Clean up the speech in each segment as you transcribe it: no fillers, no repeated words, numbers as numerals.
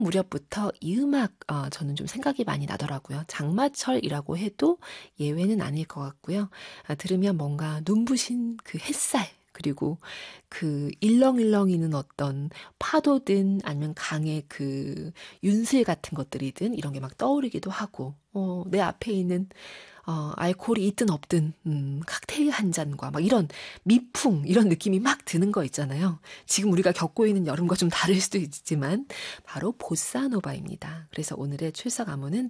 무렵부터 이 음악 저는 좀 생각이 많이 나더라고요. 장마철이라고 해도 예외는 아닐 것 같고요. 들으면 뭔가 눈부신 그 햇살 그리고 그 일렁일렁이는 어떤 파도든 아니면 강의 그 윤슬 같은 것들이든 이런 게 막 떠오르기도 하고 내 앞에 있는 알코올이 있든 없든, 칵테일 한 잔과 막 이런 미풍, 이런 느낌이 막 드는 거 있잖아요. 지금 우리가 겪고 있는 여름과 좀 다를 수도 있지만, 바로 보사노바입니다. 그래서 오늘의 출석 안무는,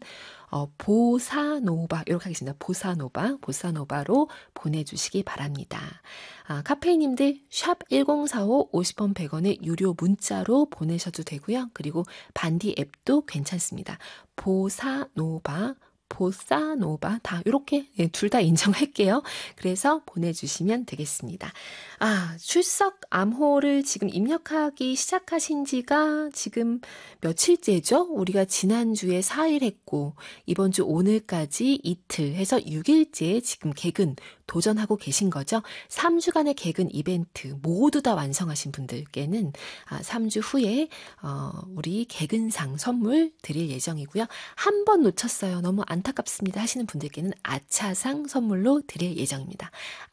보사노바, 이렇게 하겠습니다. 보사노바, 보사노바로 보내주시기 바랍니다. 카페이님들, 샵 1045 50원 100원의 유료 문자로 보내셔도 되고요. 그리고 반디 앱도 괜찮습니다. 보사노바, 보사노바 다 이렇게 둘 다 인정할게요. 그래서 보내주시면 되겠습니다. 출석 암호를 지금 입력하기 시작하신 지가 지금 며칠째죠? 우리가 지난주에 4일 했고 이번 주 오늘까지 이틀 해서 6일째 지금 개근 도전하고 계신 거죠. 3주간의 개근 이벤트 모두 다 완성하신 분들께는 3주 후에 우리 개근상 선물 드릴 예정이고요. 한 번 놓쳤어요. 너무 안타깝습니다 하시는 분들께는 아차상 선물로 드릴 예정입니다.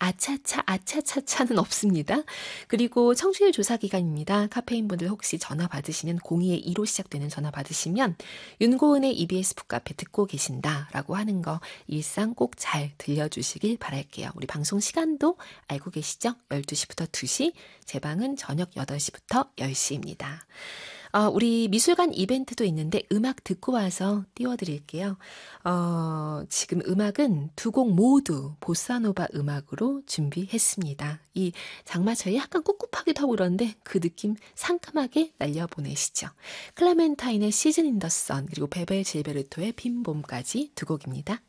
아차차는 없습니다. 그리고 청취율 조사 기간입니다. 카페인 분들 혹시 전화 받으시면 02-2로 시작되는 전화 받으시면 윤고은의 EBS 북카페 듣고 계신다라고 하는 거 일상 꼭 잘 들려주시길 바랄게요. 우리 방송 시간도 알고 계시죠? 12시부터 2시, 제 방은 저녁 8시부터 10시입니다. 우리 미술관 이벤트도 있는데 음악 듣고 와서 띄워드릴게요. 지금 음악은 두 곡 모두 보사노바 음악으로 준비했습니다. 이 장마철이 약간 꿉꿉하기도 하고 그런데 그 느낌 상큼하게 날려보내시죠. 클레멘타인의 시즌 인 더 선 그리고 베벨 질베르토의 빈 봄까지 두 곡입니다.